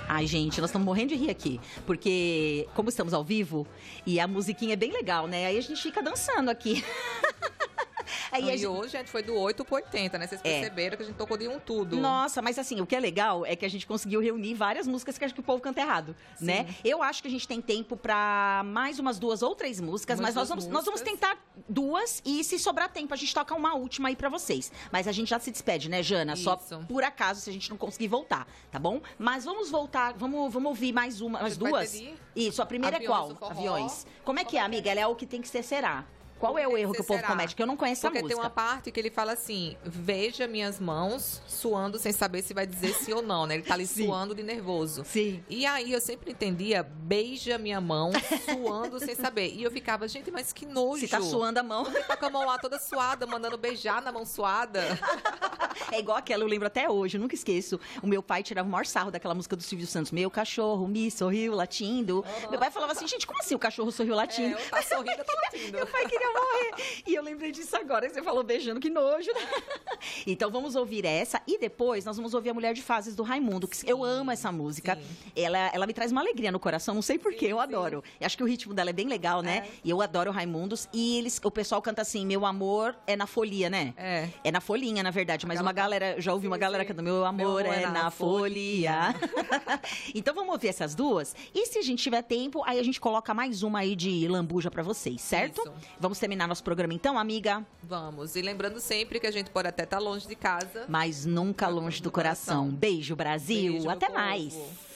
Ai, gente, nós estamos morrendo de rir aqui, porque como estamos ao vivo e a musiquinha é bem legal, né? Aí a gente fica dançando aqui. E hoje a gente foi do 8 pro 80, né? Vocês perceberam que a gente tocou de um tudo. Nossa, mas assim, o que é legal é que a gente conseguiu reunir várias músicas que acho que o povo canta errado, né? Eu acho que a gente tem tempo pra mais umas 2 ou 3 músicas, mas nós vamos tentar 2 e se sobrar tempo a gente toca uma última aí pra vocês. Mas a gente já se despede, né, Jana? Isso. Só por acaso se a gente não conseguir voltar, tá bom? Mas vamos voltar, vamos ouvir mais umas 2. Isso, a primeira Aviões, é qual? Aviões. Como é que é, amiga? Ela é o que tem que ser, será? Qual é o erro que o povo comete? Que eu não conheço a música. Porque tem uma parte que ele fala assim, veja minhas mãos suando sem saber se vai dizer sim ou não, né? Ele tá ali suando de nervoso. Sim. E aí eu sempre entendia, beija minha mão suando sem saber. E eu ficava, gente, mas que nojo. Se tá suando a mão. Você tá com a mão lá toda suada, mandando beijar na mão suada. É igual aquela, eu lembro até hoje, eu nunca esqueço. O meu pai tirava o maior sarro daquela música do Silvio Santos. Meu cachorro me sorriu latindo. Meu pai falava assim, gente, como assim o cachorro sorriu latindo? Tá sorrindo, tá latindo. Meu pai queria morrer. E eu lembrei disso agora, que você falou beijando, que nojo, né? Então vamos ouvir essa e depois nós vamos ouvir a Mulher de Fases do Raimundo, que eu amo essa música. Ela me traz uma alegria no coração, não sei porquê, eu adoro. Eu acho que o ritmo dela é bem legal, né? E eu adoro o Raimundos. E o pessoal canta assim, meu amor é na folia, né? É na folhinha, na verdade, mas uma galera, já ouvi uma galera cantando, meu amor é na folia. Então vamos ouvir essas 2 e se a gente tiver tempo, aí a gente coloca mais uma aí de lambuja pra vocês, certo? Isso. Vamos terminar nosso programa então, amiga? Vamos. E lembrando sempre que a gente pode até estar longe de casa, mas nunca longe do coração. Beijo, Brasil. Beijo, até meu mais. povo.